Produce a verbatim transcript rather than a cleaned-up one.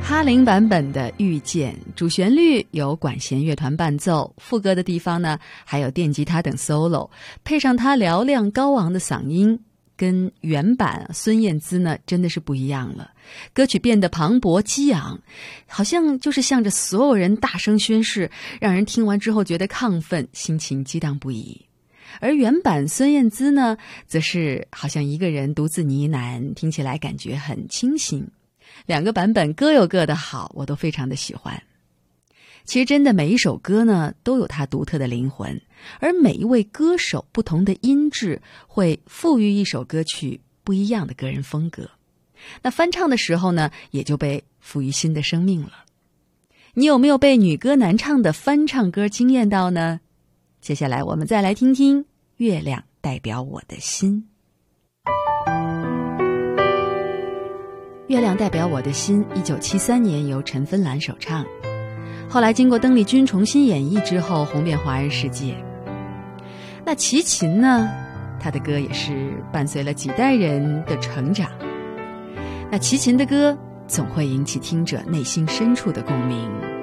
哈林版本的《遇见》，主旋律由管弦乐团伴奏，副歌的地方呢还有电吉他等 solo， 配上他嘹亮高昂的嗓音，跟原版孙燕姿呢真的是不一样了。歌曲变得磅礴激昂，好像就是向着所有人大声宣誓，让人听完之后觉得亢奋，心情激荡不已。而原版孙燕姿呢，则是好像一个人独自呢喃，听起来感觉很清新。两个版本各有各的好，我都非常的喜欢。其实真的每一首歌呢都有它独特的灵魂，而每一位歌手不同的音质会赋予一首歌曲不一样的个人风格。那翻唱的时候呢，也就被赋予新的生命了。你有没有被女歌男唱的翻唱歌惊艳到呢？接下来我们再来听听《月亮代表我的心》。月亮代表我的心，一九七三年由陈芬兰首唱，后来经过邓丽君重新演绎之后，红遍华人世界。那齐秦呢，他的歌也是伴随了几代人的成长。那齐秦的歌总会引起听者内心深处的共鸣。